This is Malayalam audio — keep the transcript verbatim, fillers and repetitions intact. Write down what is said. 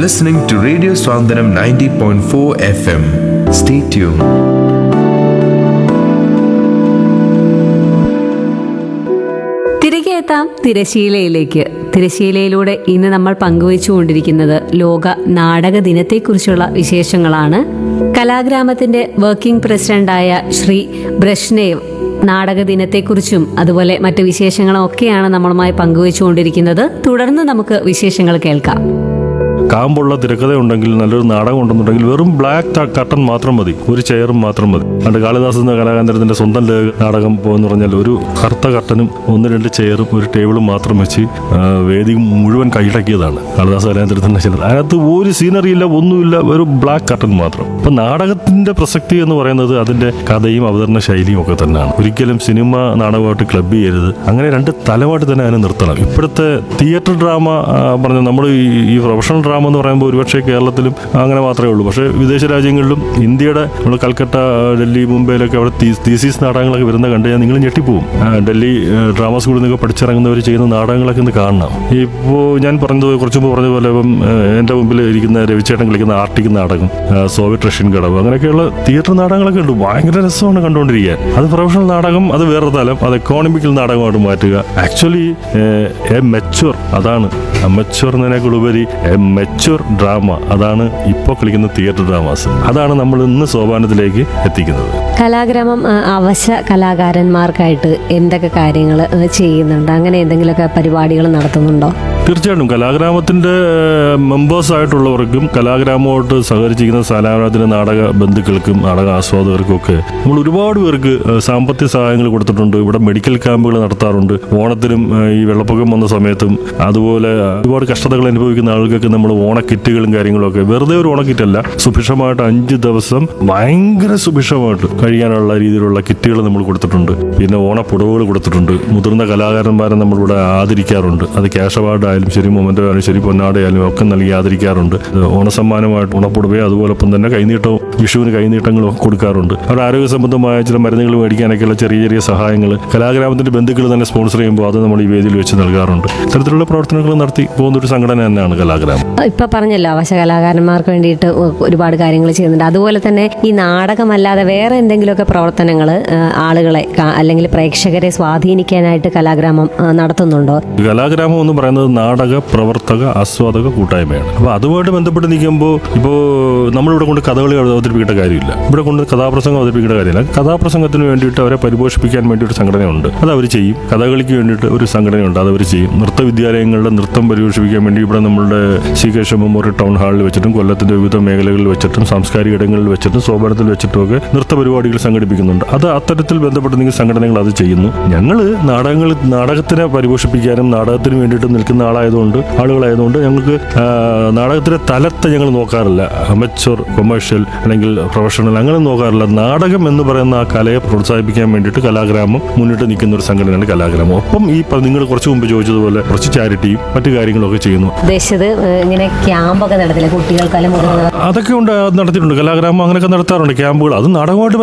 listening to Radio Swandanam ninety point four F M. Stay tuned. തിരികെ എത്താം തിരശീലയിലേക്ക്. തിരശീലയിലൂടെ ഇന്ന് നമ്മൾ പങ്കുവച്ചുകൊണ്ടിരിക്കുന്നത് ലോക നാടക ദിനത്തെക്കുറിച്ചുള്ള വിശേഷങ്ങളാണ്. കലാഗ്രാമത്തിന്റെ വർക്കിംഗ് പ്രസിഡന്റായ ശ്രീ ബ്രഷ്നേവ് നാടക ദിനത്തെക്കുറിച്ചും അതുപോലെ മറ്റു വിശേഷങ്ങളും ഒക്കെയാണ് നമ്മളുമായി പങ്കുവച്ചുകൊണ്ടിരിക്കുന്നത്. തുടർന്ന് നമുക്ക് വിശേഷങ്ങൾ കേൾക്കാം. കാമ്പുള്ള തിരക്കഥ ഉണ്ടെങ്കിൽ, നല്ലൊരു നാടകം ഉണ്ടെന്നുണ്ടെങ്കിൽ വെറും ബ്ലാക്ക് കട്ടൺ മാത്രം മതി, ഒരു ചെയറും മാത്രം മതി. പണ്ട് കാളിദാസ് എന്ന കലാകാരന്റെ സ്വന്തം നാടകം എന്ന് പറഞ്ഞാൽ ഒരു കറുത്ത കട്ടനും ഒന്ന് രണ്ട് ചെയറും ഒരു ടേബിളും മാത്രം വെച്ച് വേദി മുഴുവൻ കൈയടക്കിയതാണ് കാളിദാസ് കലാകാരത്തിന്റെ ചിലർ. അതിനകത്ത് ഒരു സീനറി ഇല്ല, ഒന്നുമില്ല, ഒരു ബ്ലാക്ക് കട്ടൺ മാത്രം. അപ്പൊ നാടകത്തിന്റെ പ്രസക്തി എന്ന് പറയുന്നത് അതിന്റെ കഥയും അവതരണ ശൈലിയും ഒക്കെ തന്നെയാണ്. ഒരിക്കലും സിനിമ നാടകമായിട്ട് ക്ലബ് ചെയ്യരുത്. അങ്ങനെ രണ്ട് തലമായിട്ട് തന്നെ അതിനെ നിർത്തണം. ഇപ്പോഴത്തെ തിയേറ്റർ ഡ്രാമ പറഞ്ഞ നമ്മൾ ഈ പ്രൊഫഷണൽ ഡ്രാമ എന്ന് പറയുമ്പോൾ ഒരുപക്ഷെ കേരളത്തിലും അങ്ങനെ മാത്രമേ ഉള്ളൂ. പക്ഷേ വിദേശ രാജ്യങ്ങളിലും ഇന്ത്യയുടെ നമ്മൾ കൽക്കട്ട, ഡൽഹി, മുംബൈയിലൊക്കെ അവിടെ തീസീസ് നാടകങ്ങളൊക്കെ വരുന്ന കണ്ടു കഴിഞ്ഞാൽ നിങ്ങൾ ഞെട്ടിപ്പോവും. ഡൽഹി ഡ്രാമ സ്കൂളിൽ നിന്നൊക്കെ പഠിച്ചിറങ്ങുന്നവർ ചെയ്യുന്ന നാടകങ്ങളൊക്കെ ഒന്ന് കാണണം. ഇപ്പോൾ ഞാൻ പറഞ്ഞത് കുറച്ച് മുമ്പ് പറഞ്ഞ പോലെ ഇപ്പം എൻ്റെ മുമ്പിൽ ഇരിക്കുന്ന രവിചേട്ടൻ കളിക്കുന്ന ആർട്ടിക് നാടകം, സോവിയറ്റ് റഷ്യൻ കടവ്, അങ്ങനെയൊക്കെയുള്ള തിയേറ്റർ നാടകങ്ങളൊക്കെ ഉണ്ട്. ഭയങ്കര രസമാണ് കണ്ടുകൊണ്ടിരിക്കാൻ. അത് പ്രൊഫഷണൽ നാടകം, അത് വേറെ തലം, അത് എക്കോണമിക്കൽ നാടകമായിട്ട് മാറ്റുക. ആക്ച്വലി എ മെച്യൂർ, അതാണ് അമച്വർ എന്നതിനേക്കാൾ ഉപരി എ മെച്യൂർ ഡ്രാമ, അതാണ് ഇപ്പോൾ കളിക്കുന്ന തിയേറ്റർ ഡ്രാമാസ്. അതാണ് നമ്മൾ ഇന്ന് സോപാനത്തിലേക്ക് എത്തിക്കുന്നത്. കലാഗ്രാമം അവശ കലാകാരന്മാർക്കായിട്ട് എന്തൊക്കെ കാര്യങ്ങൾ ചെയ്യുന്നുണ്ട്? അങ്ങനെ എന്തെങ്കിലുമൊക്കെ പരിപാടികൾ നടത്തുന്നുണ്ടോ? തീർച്ചയായിട്ടും കലാഗ്രാമത്തിന്റെ മെമ്പേഴ്സ് ആയിട്ടുള്ളവർക്കും കലാഗ്രാമമായിട്ട് സഹകരിച്ചിരിക്കുന്ന കലാഗ്രാമത്തിന്റെ നാടക ബന്ധുക്കൾക്കും നാടക ആസ്വാദകർക്കും ഒക്കെ നമ്മൾ ഒരുപാട് പേർക്ക് സാമ്പത്തിക സഹായങ്ങൾ കൊടുത്തിട്ടുണ്ട്. ഇവിടെ മെഡിക്കൽ ക്യാമ്പുകൾ നടത്താറുണ്ട്. ഓണത്തിനും ഈ വെള്ളപ്പൊക്കം വന്ന സമയത്തും അതുപോലെ ഒരുപാട് കഷ്ടതകൾ അനുഭവിക്കുന്ന ആളുകൾക്ക് നമ്മൾ ഓണക്കിറ്റുകളും കാര്യങ്ങളും ഒക്കെ, വെറുതെ ഒരു ഓണക്കിറ്റല്ല, സുഭിക്ഷമായിട്ട് അഞ്ച് ദിവസം ഭയങ്കര സുഭിക്ഷമായിട്ട് കഴിയാനുള്ള രീതിയിലുള്ള കിറ്റുകൾ നമ്മൾ കൊടുത്തിട്ടുണ്ട്. പിന്നെ ഓണപ്പുടവുകൾ കൊടുത്തിട്ടുണ്ട്. മുതിർന്ന കലാകാരന്മാരെ നമ്മളിവിടെ ആദരിക്കാറുണ്ട്. അത് ക്യാഷ് അവാർഡ് ആയാലും ശരി, മൊമെന്റോ ആയാലും ശരി, പൊന്നാടയായാലും ഒക്കെ നൽകി ആദരിക്കാറുണ്ട്. ഓണസമ്മാനമായിട്ട് ഓണപ്പുടവേ അതുപോലൊപ്പം തന്നെ കൈനീട്ടവും, വിഷുവിന് കൈനീട്ടങ്ങളും ഒക്കെ കൊടുക്കാറുണ്ട്. അവരുടെ ആരോഗ്യ സംബന്ധമായ ചില മരുന്നുകൾ മേടിക്കാനൊക്കെയുള്ള ചെറിയ ചെറിയ സഹായങ്ങൾ കലാഗ്രാമത്തിന്റെ ബന്ധുക്കൾ തന്നെ സ്പോൺസർ ചെയ്യുമ്പോൾ അത് നമ്മൾ ഈ വേദിയിൽ വെച്ച് നൽകാറുണ്ട്. ഇത്തരത്തിലുള്ള പ്രവർത്തനങ്ങൾ നടത്തി പോകുന്ന ഒരു സംഘടന തന്നെയാണ് കലാഗ്രാമം. ഇപ്പൊ പറഞ്ഞല്ലോ അവശ കലാകാരന്മാർക്ക് വേണ്ടിയിട്ട് ഒരുപാട് കാര്യങ്ങൾ ചെയ്യുന്നുണ്ട്. അതുപോലെ തന്നെ ഈ നാടകമല്ലാതെ വേറെ എന്തെങ്കിലുമൊക്കെ പ്രവർത്തനങ്ങൾ ആളുകളെ അല്ലെങ്കിൽ പ്രേക്ഷകരെ സ്വാധീനിക്കാനായിട്ട് കലാഗ്രാമം നടത്തുന്നുണ്ടോ? കലാഗ്രാമം എന്ന് പറയുന്നത് നാടക പ്രവർത്തക ആസ്വാദക കൂട്ടായ്മയാണ്. അപ്പോൾ അതുമായിട്ട് ബന്ധപ്പെട്ട് നിൽക്കുമ്പോൾ ഇപ്പോൾ നമ്മളിവിടെ കൊണ്ട് കഥകളി അവതരിപ്പിക്കേണ്ട കാര്യമില്ല. ഇവിടെ കൊണ്ട് കഥാപ്രസംഗം അവതരിപ്പിക്കേണ്ട കാര്യമില്ല. കഥാപ്രസംഗത്തിന് വേണ്ടിയിട്ട് അവരെ പരിപോഷിപ്പിക്കാൻ വേണ്ടി ഒരു സംഘടനയുണ്ട്, അത് അവർ ചെയ്യും. കഥകളിക്ക് വേണ്ടിയിട്ട് ഒരു സംഘടനയുണ്ട്, അത് അവർ ചെയ്യും. നൃത്ത വിദ്യാലയങ്ങളുടെ നൃത്തം പരിപോഷിപ്പിക്കാൻ വേണ്ടി ഇവിടെ നമ്മളുടെ സി കേശവ മെമ്മോറിയൽ ടൗൺ ഹാളിൽ വെച്ചിട്ടും കൊല്ലത്തിന്റെ വിവിധ മേഖലകളിൽ വെച്ചിട്ടും സാംസ്കാരിക ഇടങ്ങളിൽ വെച്ചിട്ടും സോപാനത്തിൽ വെച്ചിട്ടും ഒക്കെ നൃത്ത പരിപാടികൾ സംഘടിപ്പിക്കുന്നുണ്ട്. അത് അത്തരത്തിൽ ബന്ധപ്പെട്ട് നിങ്ങൾ സംഘടനകൾ അത് ചെയ്യുന്നു. ഞങ്ങൾ നാടകങ്ങൾ നാടകത്തിനെ പരിപോഷിപ്പിക്കാനും നാടകത്തിന് വേണ്ടിയിട്ട് നിൽക്കുന്ന ആളായതുകൊണ്ട് ആളുകളായതുകൊണ്ട് ഞങ്ങൾക്ക് നാടകത്തിന്റെ തലത്തെ ഞങ്ങൾ നോക്കാറില്ല. അമച്വർ, കൊമേഴ്ഷ്യൽ അല്ലെങ്കിൽ പ്രൊഫഷണൽ അങ്ങനെ നോക്കാറില്ല. നാടകം എന്ന് പറയുന്ന ആ കലയെ പ്രോത്സാഹിപ്പിക്കാൻ വേണ്ടിയിട്ട് കലാഗ്രാമം മുന്നിട്ട് നിൽക്കുന്ന ഒരു സംഘടനയാണ് കലാഗ്രാമം. ഒപ്പം ഈ നിങ്ങൾ കുറച്ച് മുമ്പ് ചോദിച്ചതുപോലെ കുറച്ച് ചാരിറ്റിയും മറ്റു കാര്യങ്ങളൊക്കെ ചെയ്യുന്നു. ഇങ്ങനെ ക്യാമ്പൊക്കെ നടത്തില്ല കുട്ടികൾക്ക്, അതൊക്കെ ഉണ്ട്, നടത്തിയിട്ടുണ്ട്. കലാഗ്രാമം അങ്ങനെയൊക്കെ നടത്താറുണ്ട് ക്യാമ്പുകൾ. അത് നാടകമായിട്ട്